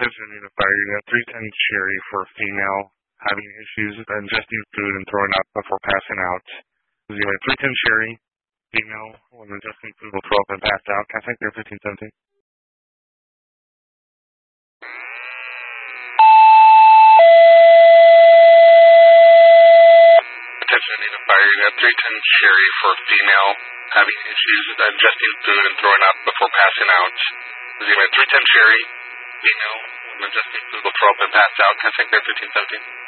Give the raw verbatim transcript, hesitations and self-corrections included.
Attention unit fire unit three ten Sherry for female having issues ingesting food and throwing up before passing out. Unit three ten Sherry, female, when ingesting food will throw up and pass out. Contact Air fifteen seventeen. Attention unit fire unit three ten Sherry for female having issues ingesting food and throwing up before passing out. Unit three ten Sherry, female, when ingesting food will throw up and pass out. Contact Air fifteen seventeen.